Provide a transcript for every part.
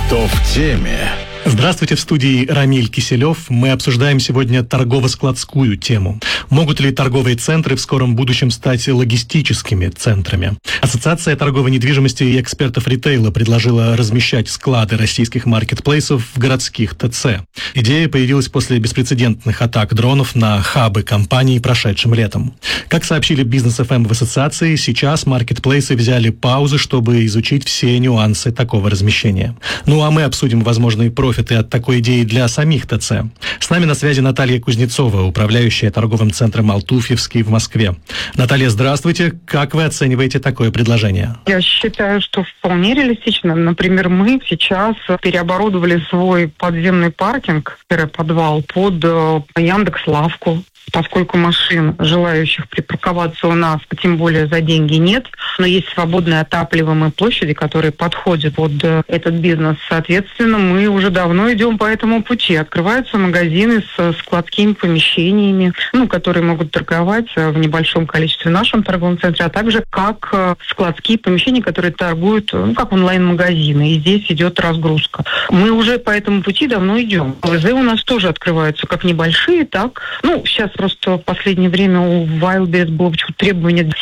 Кто в теме? Здравствуйте, в студии Рамиль Киселев. Мы обсуждаем сегодня торгово-складскую тему. Могут ли торговые центры в скором будущем стать логистическими центрами? Ассоциация торговой недвижимости и экспертов ритейла предложила размещать склады российских маркетплейсов в городских ТЦ. Идея появилась после беспрецедентных атак дронов на хабы компаний прошедшим летом. Как сообщили Бизнес ФМ в ассоциации, сейчас маркетплейсы взяли паузу, чтобы изучить все нюансы такого размещения. Ну а мы обсудим возможные профиты от такой идеи для самих ТЦ. С нами на связи Наталья Кузнецова, управляющая торговым центром «Алтуфьевский» в Москве. Наталья, здравствуйте. Как вы оцениваете такое предложение? Я считаю, что вполне реалистично. Например, мы сейчас переоборудовали свой подземный паркинг, подвал, под Яндекс.Лавку. Поскольку машин, желающих припарковаться у нас, тем более за деньги, нет, но есть свободные отапливаемые площади, которые подходят под этот бизнес. Соответственно, мы уже давно идем по этому пути. Открываются магазины с складскими помещениями, которые могут торговать в небольшом количестве в нашем торговом центре, а также как складские помещения, которые торгуют, как онлайн-магазины. И здесь идет разгрузка. Мы уже по этому пути давно идем. ПВЗ у нас тоже открываются как небольшие, так. Сейчас просто в последнее время у Wildberries было почему-то требование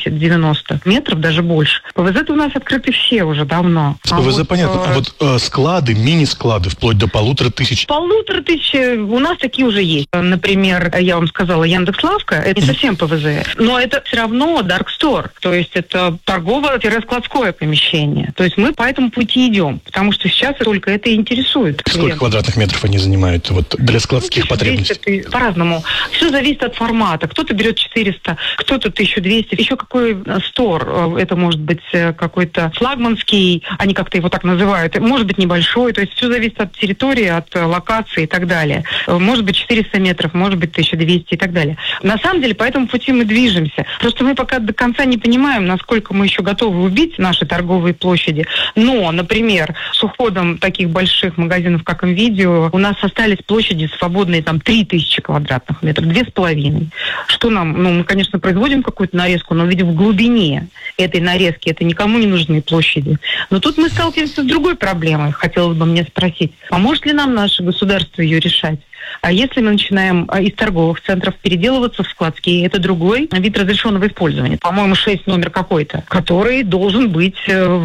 70-90 метров, даже больше. ПВЗ-то у нас открыты все уже давно. С ПВЗ понятно. А вот склады, мини-склады, вплоть до 1500. 1500 у нас такие уже есть. Например, я вам сказала, Яндекс.Лавка, это не совсем ПВЗ, но это все равно Dark Store, то есть это торгово-складское помещение. То есть мы по этому пути идем, потому что сейчас только это и интересует. Сколько квадратных метров они занимают для складских потребностей? По-разному. Все зависит от формата. Кто-то берет 400, кто-то 1200. Еще какой стор. Это может быть какой-то флагманский, они как-то его так называют. Может быть небольшой. То есть все зависит от территории, от локации и так далее. Может быть 400 метров, может быть 1200 и так далее. На самом деле по этому пути мы движемся. Просто мы пока до конца не понимаем, насколько мы еще готовы убить наши торговые площади. Но, например, с уходом таких больших магазинов, как МВидео, у нас остались площади свободные 3000 квадратных метров. 2,5. Что нам? Мы, конечно, производим какую-то нарезку, но видим в глубине этой нарезки. Это никому не нужные площади. Но тут мы сталкиваемся с другой проблемой. Хотелось бы мне спросить, поможет ли нам наше государство ее решать? А если мы начинаем из торговых центров переделываться в складские, это другой вид разрешенного использования. По-моему, 6 номер какой-то, который должен быть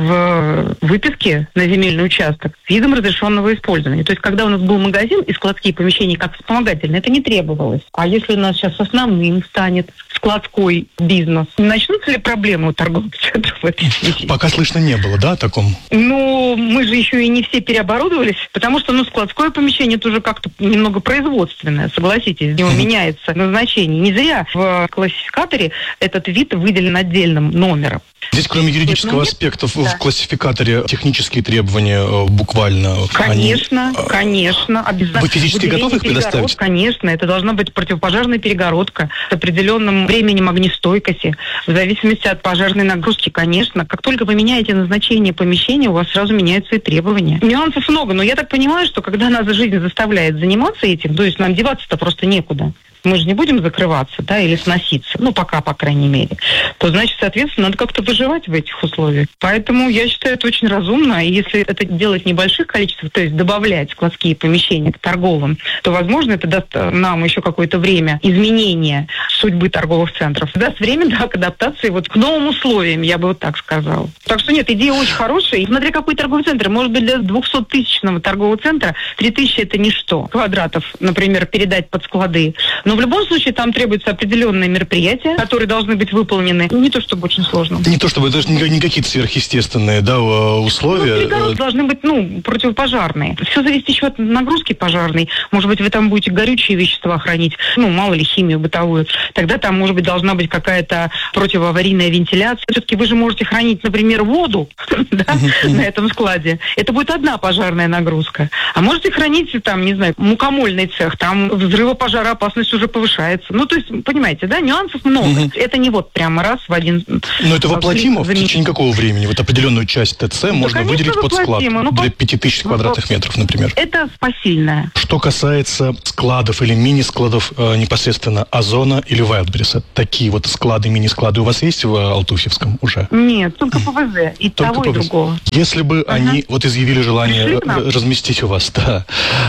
в выписке на земельный участок видом разрешенного использования. То есть, когда у нас был магазин и складские помещения как вспомогательные, это не требовалось. А если у нас сейчас основным станет складской бизнес, начнутся ли проблемы у торговых центров в этой связи? Пока слышно не было, да, о таком? Мы же еще и не все переоборудовались, потому что, складское помещение это уже как-то немного производственное, согласитесь, у него меняется назначение. Не зря в классификаторе этот вид выделен отдельным номером. Здесь, кроме юридического аспекта, в классификаторе технические требования буквально... Конечно, обязательно. Вы физически готовы их предоставить? Конечно, это должна быть противопожарная перегородка с определенным временем огнестойкости, в зависимости от пожарной нагрузки, конечно. Как только вы меняете назначение помещения, у вас сразу меняются и требования. Нюансов много, но я так понимаю, что когда нас жизнь заставляет заниматься этим, то есть нам деваться-то просто некуда. Мы же не будем закрываться, или сноситься, пока, по крайней мере, то, значит, соответственно, надо как-то выживать в этих условиях. Поэтому я считаю, это очень разумно, и если это делать в небольших количествах, то есть добавлять складские помещения к торговым, то, возможно, это даст нам еще какое-то время изменения судьбы торговых центров. Даст время, к адаптации к новым условиям, я бы так сказала. Так что нет, идея очень хорошая. И смотря какой торговый центр, может быть, для 200-тысячного торгового центра 3000 это ничто. Квадратов, например, передать под склады. Но в любом случае там требуются определенные мероприятия, которые должны быть выполнены. Не то чтобы очень сложно. Не то чтобы даже не какие-то сверхъестественные условия. Перегородки должны быть противопожарные. Все зависит еще от нагрузки пожарной. Может быть, вы там будете горючие вещества хранить, мало ли химию бытовую. Тогда там, может быть, должна быть какая-то противоаварийная вентиляция. Все-таки вы же можете хранить, например, воду на этом складе. Это будет одна пожарная нагрузка. А можете хранить, мукомольный цех. Там взрывопожароопасность уже уже повышается. Ну, то есть, понимаете, да, нюансов много. Это не вот прямо раз в один... Но это воплотимо в течение какого времени? Вот определенную часть ТЦ можно выделить под склад для 5000 квадратных метров, например. Это посильное. Что касается складов или мини-складов непосредственно Озона или Вайлдберриса, такие вот склады, мини-склады у вас есть в Алтуфьевском уже? Нет, только ПВЗ. И только того, ПВЗ. И другого. Если бы они вот изъявили желание разместить у вас, да.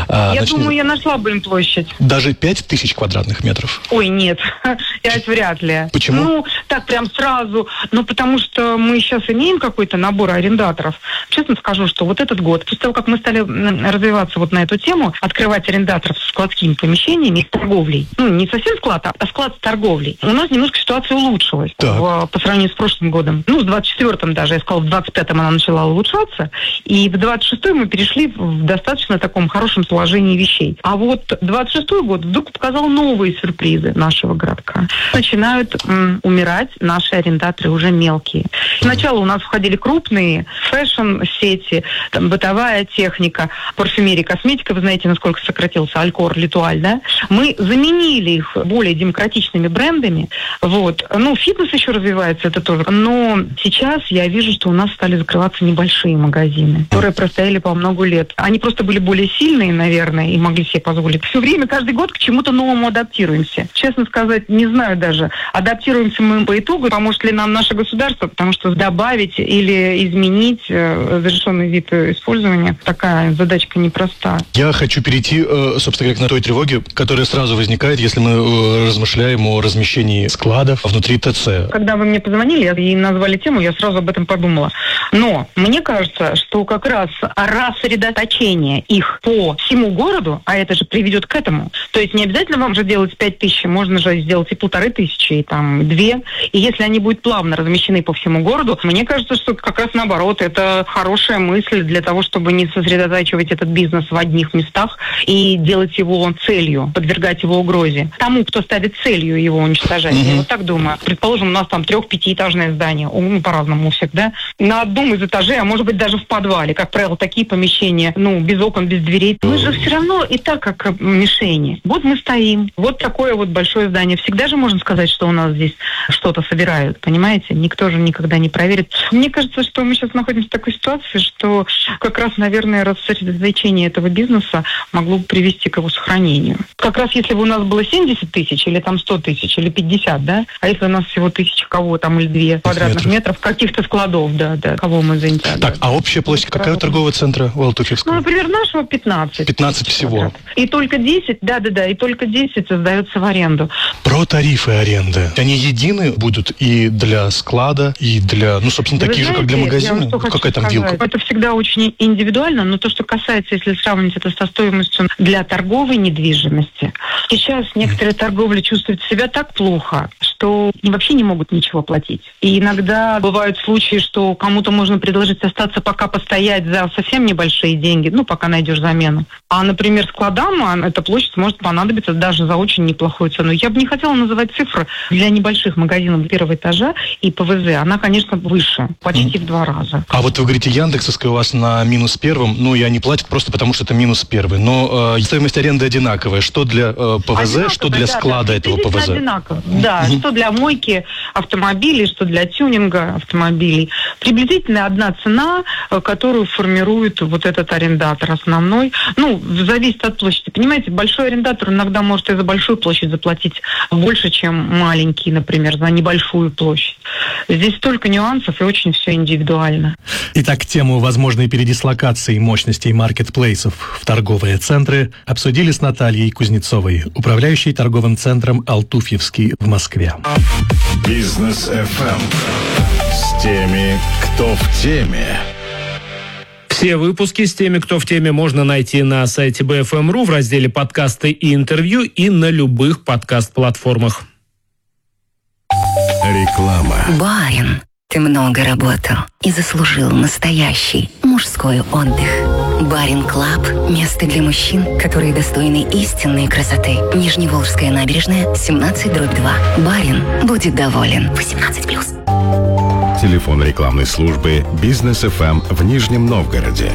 Я думаю, я нашла бы им площадь. Даже 5000 квадратных метров? Ой, нет, это вряд ли. Почему? Ну, так прям сразу. Ну, потому что мы сейчас имеем какой-то набор арендаторов. Честно скажу, что вот этот год, после того, как мы стали развиваться вот на эту тему, открывать арендаторов с складскими помещениями и с торговлей. Ну, не совсем склад, а склад с торговлей. У нас немножко ситуация улучшилась по сравнению с прошлым годом. Ну, с 24-м даже, я сказала, в 25-м она начала улучшаться. И в 26-м мы перешли в достаточно таком хорошем положении вещей. А вот 26-й год вдруг показал новые сюрпризы нашего городка. Начинают умирать наши арендаторы уже мелкие. Сначала у нас входили крупные фэшн-сети, там, бытовая техника, парфюмерия, косметика. Вы знаете, насколько сократился Алькор, Литуаль, да? Мы заменили их более демократичными брендами. Вот. Ну, фитнес еще развивается, это тоже. Но сейчас я вижу, что у нас стали закрываться небольшие магазины, которые простояли по много лет. Они просто были более сильные, наверное, и могли себе позволить. Все время, каждый год к чему-то новому адаптируемся. Честно сказать, не знаю даже, адаптируемся мы по итогу, поможет ли нам наше государство, потому что добавить или изменить разрешенный вид использования, такая задачка непростая. Я хочу перейти, собственно говоря, на той тревоге, которая сразу возникает, если мы размышляем о размещении складов внутри ТЦ. Когда вы мне позвонили и назвали тему, я сразу об этом подумала. Но мне кажется, что как раз рассредоточение их по всему городу, а это же приведет к этому. То есть не обязательно вам же делать 5000, можно же сделать и 1500, и там 2. И если они будут плавно размещены по всему городу, мне кажется, что как раз наоборот, это хорошая мысль для того, чтобы не сосредотачивать этот бизнес в одних местах и делать его целью, подвергать его угрозе. Тому, кто ставит целью его уничтожать. Я вот так думаю. Предположим, у нас там 3-5-этажное здание, ну, по-разному у всех, да? На одном из этажей, а может быть даже в подвале. Как правило, такие помещения, ну, без окон, без дверей. Мы же все равно и так как мишени. Вот мы стоим. Вот такое вот большое здание. Всегда же можно сказать, что у нас здесь что-то собирают, понимаете? Никто же никогда не проверит. Мне кажется, что мы сейчас находимся в такой ситуации, что как раз, наверное, рассредоточение этого бизнеса могло бы привести к его сохранению. Как раз если бы у нас было 70 тысяч, или там 100 тысяч, или 50, да? А если у нас всего 1000 кого там, или 2 квадратных метров, каких-то складов, да, кого мы заняты. Так, а общая площадь какая у торгового центра в Алтуфьевском? Ну, например, нашего 15. 15 всего. Квадрат. И только 10, да, и только 10 сдается в аренду. Про тарифы аренды. Они едины будут и для склада, и для, ну, собственно, такие же, как для магазина? Какая там вилка? Это всегда очень индивидуально, но то, что касается, если сравнивать это со стоимостью для торговой недвижимости, сейчас некоторые торговли чувствуют себя так плохо, что вообще не могут ничего платить. И иногда бывают случаи, что кому-то можно предложить остаться пока постоять за совсем небольшие деньги, ну, пока найдешь замену. А, например, складам эта площадь может понадобиться даже за очень неплохую цену. Я бы не хотела называть цифры для небольших магазинов первого этажа и ПВЗ. Она, конечно, выше, почти в 2 раза. А вот вы говорите, яндексовская у вас на -1, ну, и они платят просто потому, что это -1. Но стоимость аренды одинаковая. Что для ПВЗ, что для склада этого ПВЗ? Одинаково. Да, что для мойки автомобилей, что для тюнинга автомобилей. Приблизительно одна цена, которую формирует вот этот арендатор основной. Ну, зависит от площади. Понимаете, большой арендатор иногда может и за большую площадь заплатить больше, чем маленький, например, за небольшую площадь. Здесь столько нюансов и очень все индивидуально. Итак, тему возможной передислокации мощностей маркетплейсов в торговые центры обсудили с Натальей Кузнецовой, управляющей торговым центром «Алтуфьевский» в Москве. Бизнес FM с теми, кто в теме. Все выпуски с теми, кто в теме, можно найти на сайте BFM.ru в разделе «Подкасты и интервью» и на любых подкаст-платформах. Реклама. Барин, ты много работал и заслужил настоящий мужской отдых. Барин Клаб – место для мужчин, которые достойны истинной красоты. Нижневолжская набережная, 17/2. Барин будет доволен. 18+. Телефон рекламной службы «Бизнес FM» в Нижнем Новгороде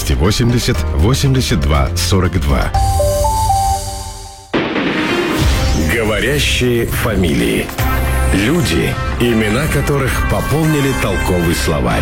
280 82 42. Говорящие фамилии. Люди, имена которых пополнили толковый словарь.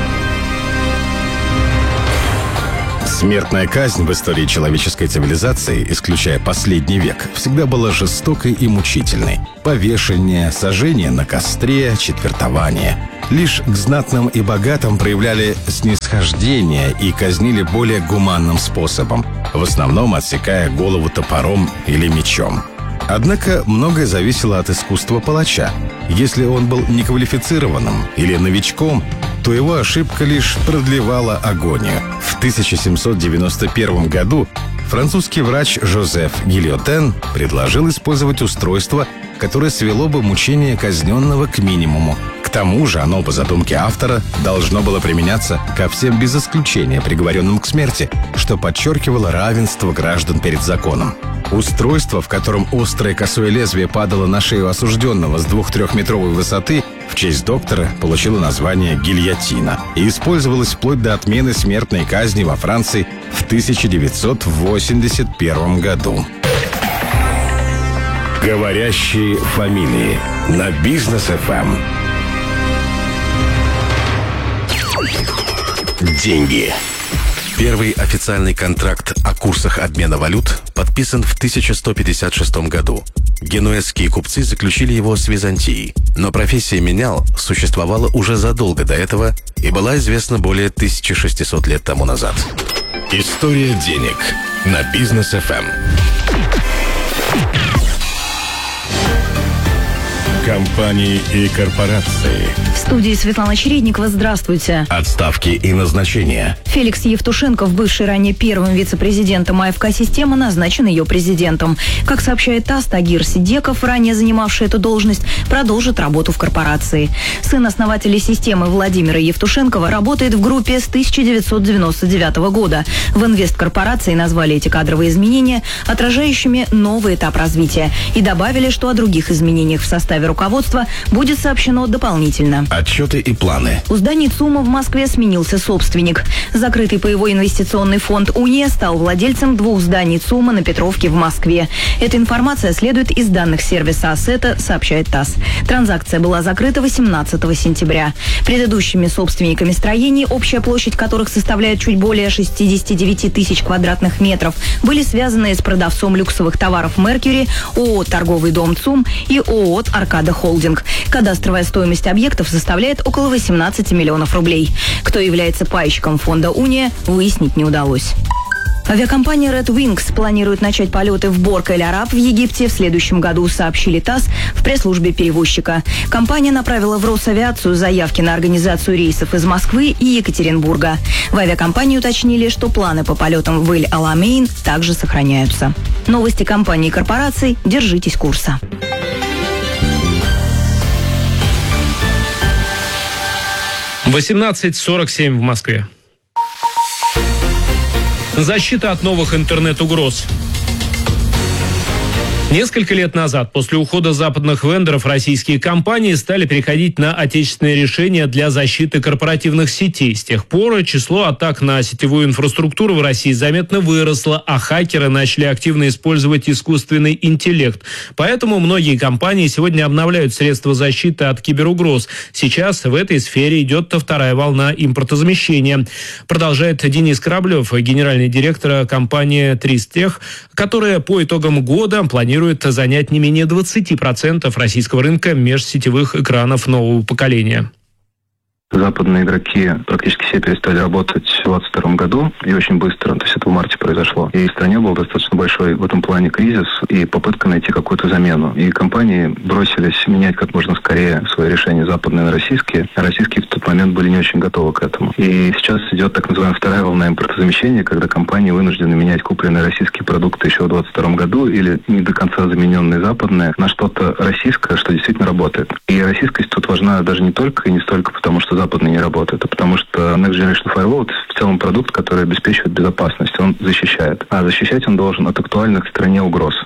Смертная казнь в истории человеческой цивилизации, исключая последний век, всегда была жестокой и мучительной. Повешение, сожжение на костре, четвертование. Лишь к знатным и богатым проявляли снисхождение и казнили более гуманным способом, в основном отсекая голову топором или мечом. Однако многое зависело от искусства палача. Если он был неквалифицированным или новичком, то его ошибка лишь продлевала агонию. В 1791 году французский врач Жозеф Гильотен предложил использовать устройство, которое свело бы мучение казненного к минимуму. К тому же оно, по задумке автора, должно было применяться ко всем без исключения приговоренным к смерти, что подчеркивало равенство граждан перед законом. Устройство, в котором острое косое лезвие падало на шею осужденного с 2-3-метровой высоты, в честь доктора получило название гильотина и использовалось вплоть до отмены смертной казни во Франции в 1981 году. Говорящие фамилии на Бизнес FM. Деньги. Первый официальный контракт о курсах обмена валют подписан в 1156 году. Генуэзские купцы заключили его с Византией, но профессия менял существовала уже задолго до этого и была известна более 1600 лет тому назад. История денег на Бизнес FM. Компании и корпорации. В студии Светлана Чередникова. Здравствуйте. Отставки и назначения. Феликс Евтушенков, бывший ранее первым вице-президентом АФК-системы, назначен ее президентом. Как сообщает ТАСС, Тагир Сидеков, ранее занимавший эту должность, продолжит работу в корпорации. Сын основателя системы Владимира Евтушенкова работает в группе с 1999 года. В инвесткорпорации назвали эти кадровые изменения отражающими новый этап развития и добавили, что о других изменениях в составе руководства будет сообщено дополнительно. Отчеты и планы. У зданий ЦУМа в Москве сменился собственник. Закрытый паевой инвестиционный фонд «Уния» стал владельцем 2 зданий ЦУМа на Петровке в Москве. Эта информация следует из данных сервиса «Ассета», сообщает ТАСС. Транзакция была закрыта 18 сентября. Предыдущими собственниками строений, общая площадь которых составляет чуть более 69 тысяч квадратных метров, были связаны с продавцом люксовых товаров «Меркьюри», ООО «Торговый дом ЦУМ» и ООО «Аркада Холдинг». Кадастровая стоимость объектов составляет около 18 миллионов рублей. Кто является пайщиком фонда «Уния», выяснить не удалось. Авиакомпания Red Wings планирует начать полеты в Борг-эль-Араб в Египте в следующем году, сообщили ТАСС в пресс-службе перевозчика. Компания направила в Росавиацию заявки на организацию рейсов из Москвы и Екатеринбурга. В авиакомпании уточнили, что планы по полетам в Эль-Аламейн также сохраняются. Новости компаний и корпораций. Держитесь курса. В 18:47 в Москве. Защита от новых интернет-угроз. Несколько лет назад, после ухода западных вендоров, российские компании стали переходить на отечественные решения для защиты корпоративных сетей. С тех пор число атак на сетевую инфраструктуру в России заметно выросло, а хакеры начали активно использовать искусственный интеллект. Поэтому многие компании сегодня обновляют средства защиты от киберугроз. Сейчас в этой сфере идет вторая волна импортозамещения. Продолжает Денис Кораблев, генеральный директор компании Тристех, которая по итогам года планирует занять не менее 20% российского рынка межсетевых экранов нового поколения. Западные игроки практически все перестали работать в 2022 году, и очень быстро, то есть это в марте произошло. И в стране был достаточно большой в этом плане кризис и попытка найти какую-то замену. И компании бросились менять как можно скорее свои решения западные на российские. А российские в тот момент были не очень готовы к этому. И сейчас идет так называемая вторая волна импортозамещения, когда компании вынуждены менять купленные российские продукты еще в 2022 году или не до конца замененные западные на что-то российское, что действительно работает. И российскость тут важна даже не только и не столько потому, что западные не работают, а потому что Next Generation Firewall — это в целом продукт, который обеспечивает безопасность, он защищает. А защищать он должен от актуальных в стране угроз. То есть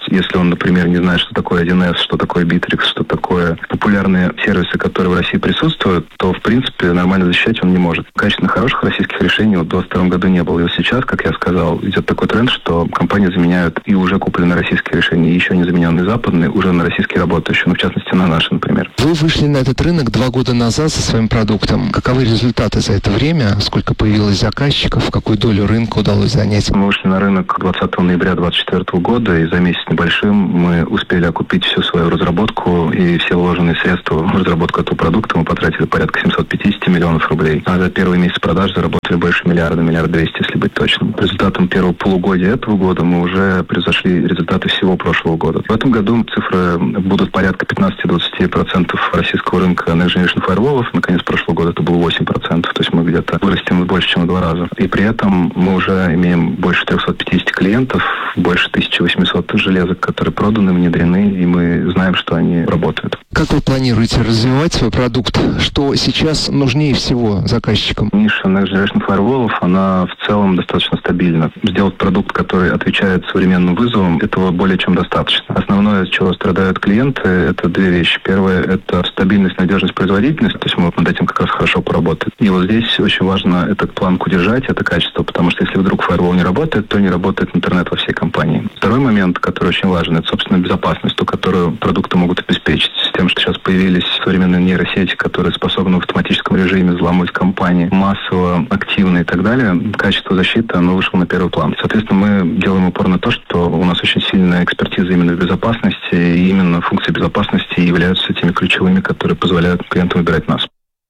Если он, например, не знает, что такое 1С, что такое Bittrex, что такое популярные сервисы, которые в России присутствуют, то, в принципе, нормально защищать он не может. Качественно хороших российских решений в 2022 году не было. И вот сейчас, как я сказал, идет такой тренд, что компании заменяют и уже купленные российские решения, и еще не замененные западные, уже на российские работающие, ну, в частности, на наши, например. Вы вышли на этот рынок 2 года назад со своим продуктом. Каковы результаты за это время? Сколько появилось заказчиков? Какую долю рынка удалось занять? Мы вышли на рынок 20 ноября 2024 года, и за месяц небольшим мы успели окупить всю свою разработку и все вложенные средства в разработку этого продукта. Мы потратили порядка 750 миллионов рублей. А за первый месяц продаж заработали больше миллиарда, 1,2 миллиарда, если быть точным. Результатом первого полугодия этого года мы уже превзошли результаты всего прошлого года. В этом году цифры будут порядка 15-20% российского рынка Next Generation Firewall. Наконец, прошлого года это было 8%. То есть мы где-то вырастем больше, чем в 2 раза. И при этом мы уже имеем больше 350 клиентов, больше 1800 железок, которые проданы, внедрены, и мы знаем, что они работают. Как вы планируете развивать свой продукт? Что сейчас нужнее всего заказчикам? Ниша Next Generation Firewall, она в целом достаточно стабильна. Сделать продукт, который отвечает современным вызовам, этого более чем достаточно. Основное, от чего страдают клиенты, это 2 вещи. Первое – это стабильность, надежность, производительность. То есть мы над этим как раз хорошо поработаем. И вот здесь очень важно этот планку держать, это качество, потому что если вдруг фаервол не работает, то не работает интернет во всей компании. Второй момент, который очень важен, это, собственно, безопасность, ту, которую продукты могут обеспечить. С тем, что сейчас появились современные нейросети, которые способны в автоматическом режиме взламывать компании, массово, активно и так далее, качество защиты, оно вышло на первый план. Соответственно, мы делаем упор на то, что у нас очень сильная экспертиза именно в безопасности, и именно функции безопасности являются теми ключевыми, которые позволяют клиентам выбирать нас.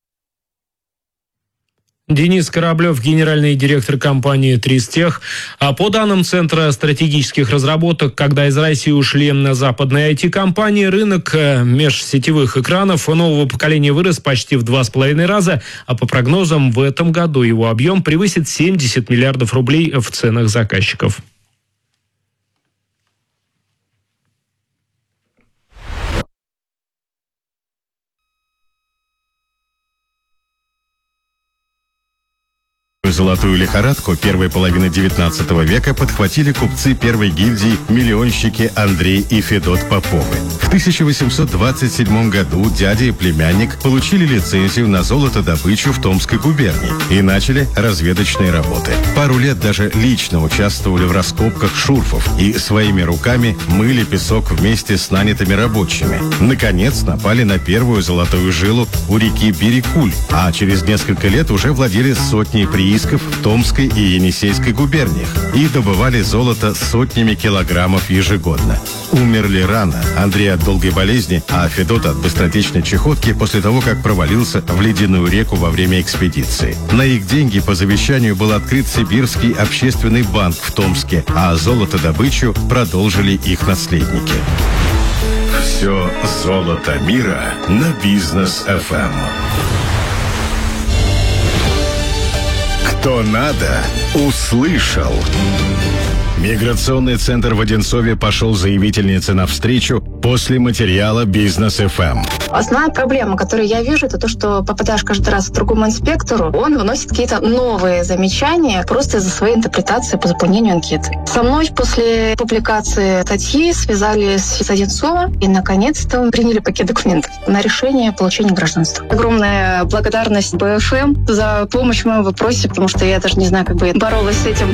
Денис Кораблев, генеральный директор компании Тристех. А по данным Центра стратегических разработок, когда из России ушли на западные IT-компании, рынок межсетевых экранов нового поколения вырос почти в 2,5 раза, а по прогнозам в этом году его объем превысит 70 миллиардов рублей в ценах заказчиков. Золотую лихорадку первой половины XIX века подхватили купцы первой гильдии миллионщики Андрей и Федот Поповы. В 1827 году дядя и племянник получили лицензию на золотодобычу в Томской губернии и начали разведочные работы. Пару лет даже лично участвовали в раскопках шурфов и своими руками мыли песок вместе с нанятыми рабочими. Наконец напали на первую золотую жилу у реки Берекуль, а через несколько лет уже владели сотней приисков в Томской и Енисейской губерниях и добывали золото сотнями килограммов ежегодно. Умерли рано. Андрей от долгой болезни, а Федот от быстротечной чехотки после того, как провалился в ледяную реку во время экспедиции. На их деньги по завещанию был открыт Сибирский общественный банк в Томске, а золотодобычу продолжили их наследники. Все золото мира на Бизнес FM. Кто надо, услышал. Миграционный центр в Одинцове пошел заявительнице навстречу после материала Бизнес FM. Основная проблема, которую я вижу, это то, что попадаешь каждый раз к другому инспектору, он выносит какие-то новые замечания просто из-за своей интерпретации по заполнению анкеты. Со мной после публикации статьи связались с Одинцова и, наконец-то, приняли пакет документов на решение получения гражданства. Огромная благодарность БФМ за помощь в моем вопросе, потому что я даже не знаю, как бы я боролась с этим.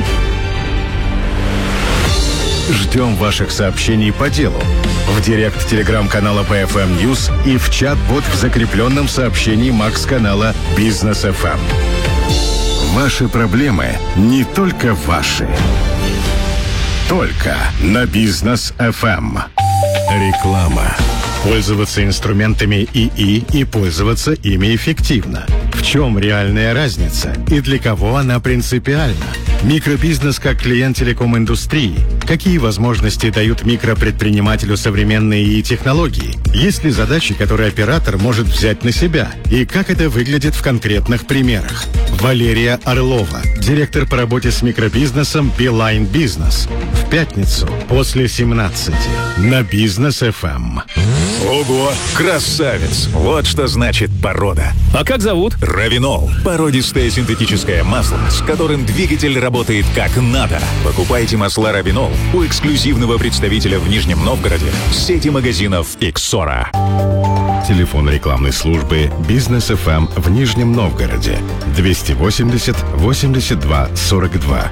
Ждем ваших сообщений по делу в директ телеграм-канала BFM News и в чат-бот в закрепленном сообщении Макс-канала Бизнес FM. Ваши проблемы не только ваши. Только на Бизнес FM. Реклама. Пользоваться инструментами ИИ и пользоваться ими эффективно. В чем реальная разница и для кого она принципиальна? Микробизнес как клиент телеком-индустрии. Какие возможности дают микропредпринимателю современные ИИ-технологии? Есть ли задачи, которые оператор может взять на себя? И как это выглядит в конкретных примерах? Валерия Орлова, директор по работе с микробизнесом Билайн Бизнес. В пятницу после 17 на Бизнес ФМ. Ого, красавец! Вот что значит порода. А как зовут? Равинол. Породистое синтетическое масло, с которым двигатель работает как надо. Покупайте масла Равинол у эксклюзивного представителя в Нижнем Новгороде сети магазинов «Иксора». Телефон рекламной службы Бизнес ФМ в Нижнем Новгороде 280 82 42.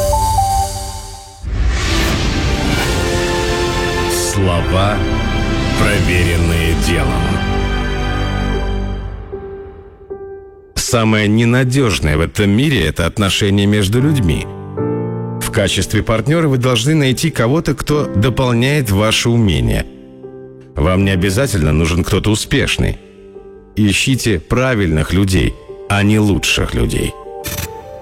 Слова, проверенные делом. Самое ненадежное в этом мире – это отношения между людьми. В качестве партнера вы должны найти кого-то, кто дополняет ваши умения. Вам не обязательно нужен кто-то успешный. Ищите правильных людей, а не лучших людей.